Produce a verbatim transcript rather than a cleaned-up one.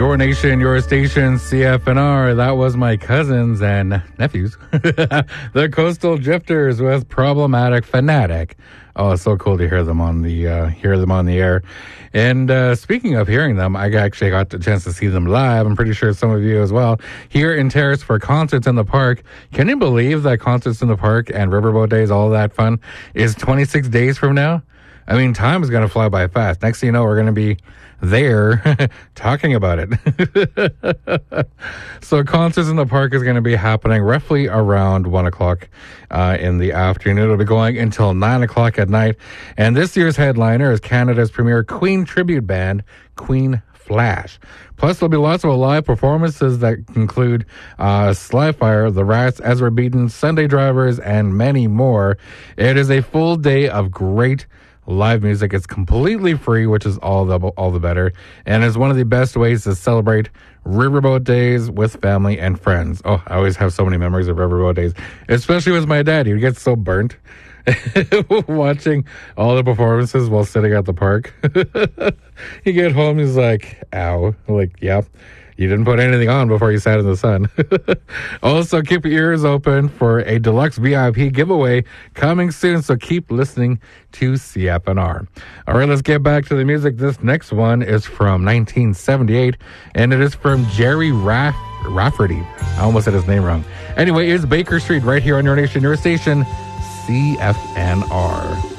Your nation, your station, C F N R. That was my cousins and nephews. The Coastal Drifters with Problematic Fanatic. Oh, it's so cool to hear them on the uh, hear them on the air. And uh, speaking of hearing them, I actually got the chance to see them live. I'm pretty sure some of you as well. Here in Terrace for Concerts in the Park. Can you believe that Concerts in the Park and Riverboat Days, all that fun, is twenty-six days from now? I mean, time is going to fly by fast. Next thing you know, we're going to be there talking about it. So Concerts in the Park is going to be happening roughly around one o'clock uh, in the afternoon. It'll be going until nine o'clock at night. And this year's headliner is Canada's premier Queen tribute band, Queen Flash. Plus, there'll be lots of live performances that include uh, Slyfire, The Rats, Ezra Beaton, Sunday Drivers, and many more. It is a full day of great live music. It's completely free, which is all the all the better, and is one of the best ways to celebrate Riverboat Days with family and friends. Oh, I always have so many memories of Riverboat Days, especially with my dad. He gets so burnt watching all the performances while sitting at the park. You get home, he's like, ow. I'm like, yeah, you didn't put anything on before you sat in the sun. Also, keep your ears open for a deluxe V I P giveaway coming soon, so keep listening to C F N R. All right, let's get back to the music. This next one is from nineteen seventy-eight, and it is from Jerry Raff- Rafferty. I almost said his name wrong. Anyway, it's Baker Street right here on Your Nation, Your Station, C F N R.